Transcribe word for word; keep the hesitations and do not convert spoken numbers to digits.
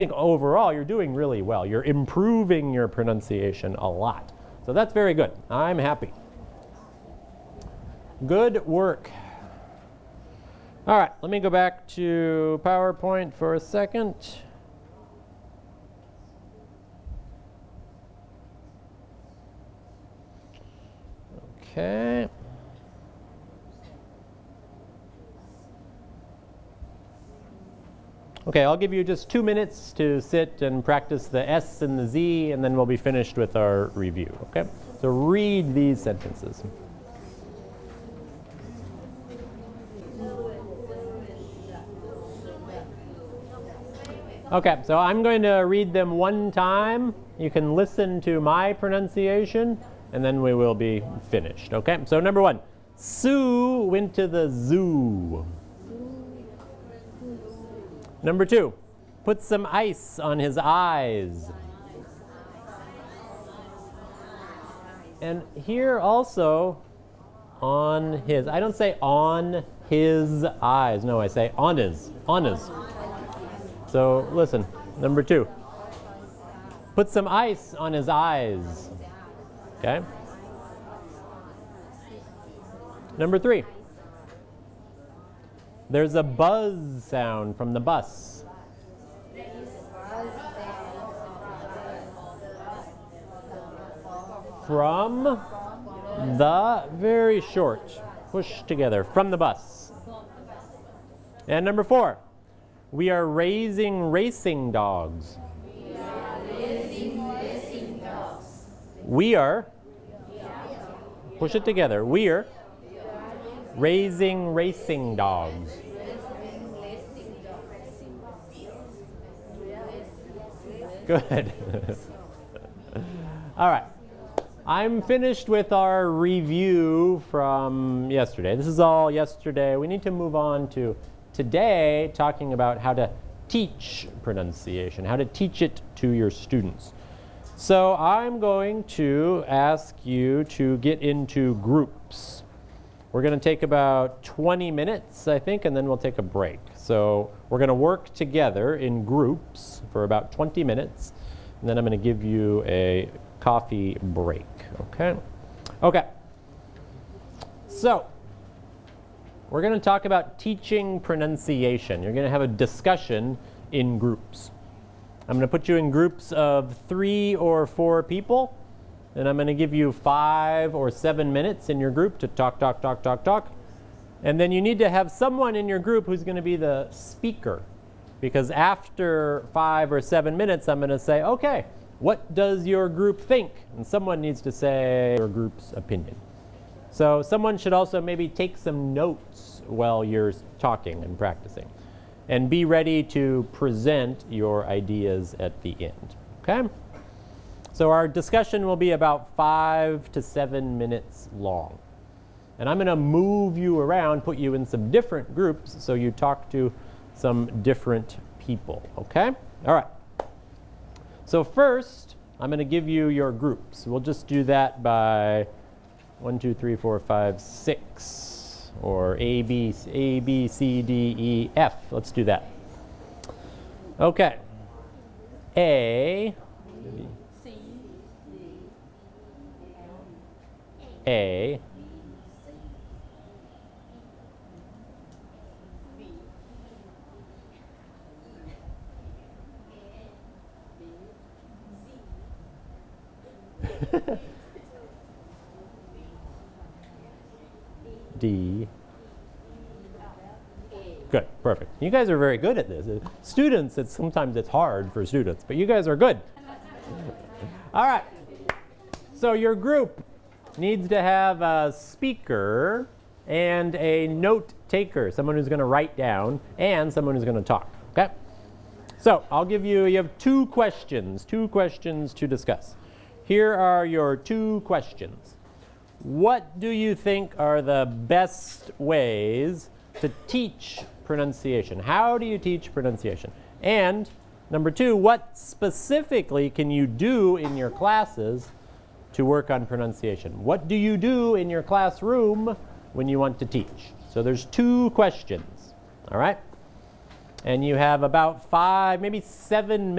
think overall you're doing really well. You're improving your pronunciation a lot. So that's very good. I'm happy. Good work. All right, let me go back to PowerPoint for a second. Okay. Okay, I'll give you just two minutes to sit and practice the S and the Z, and then we'll be finished with our review, okay? So read these sentences. Okay, so I'm going to read them one time. You can listen to my pronunciation, and then we will be finished, okay? So number one, Sue went to the zoo. Number two, put some ice on his eyes. And here also, on his, I don't say on his eyes. No, I say on his, on his. So listen, number two, put some ice on his eyes. Okay? Number three, there's a buzz sound from the bus. From the, very short, push together, from the bus. And number four, we are raising racing dogs. We are raising racing dogs. We are, push it together, we are raising racing dogs. Good. All right. I'm finished with our review from yesterday. This is all yesterday. We need to move on to today, talking about how to teach pronunciation, how to teach it to your students. So I'm going to ask you to get into groups. We're going to take about twenty minutes, I think, and then we'll take a break. So we're going to work together in groups for about twenty minutes, and then I'm going to give you a coffee break, okay? Okay. So we're going to talk about teaching pronunciation. You're going to have a discussion in groups. I'm going to put you in groups of three or four people, and I'm going to give you five or seven minutes in your group to talk, talk, talk, talk, talk. And then you need to have someone in your group who's going to be the speaker, because after five or seven minutes, I'm going to say, okay, what does your group think? And someone needs to say your group's opinion. So someone should also maybe take some notes while you're talking and practicing, and be ready to present your ideas at the end, okay? So our discussion will be about five to seven minutes long. And I'm going to move you around, put you in some different groups so you talk to some different people, okay? All right. So first, I'm going to give you your groups. We'll just do that by one, two, three, four, five, six, or A, B, A, B, C, D, E, F. Let's do that. Okay. A. C. A. D. Good, perfect. You guys are very good at this. Uh, students, it's, sometimes it's hard for students, but you guys are good. All right. So your group needs to have a speaker and a note taker, someone who's going to write down, and someone who's going to talk, okay? So I'll give you, you have two questions, two questions to discuss. Here are your two questions. What do you think are the best ways to teach pronunciation? How do you teach pronunciation? And number two, what specifically can you do in your classes to work on pronunciation? What do you do in your classroom when you want to teach? So there's two questions, all right? And you have about five, maybe seven minutes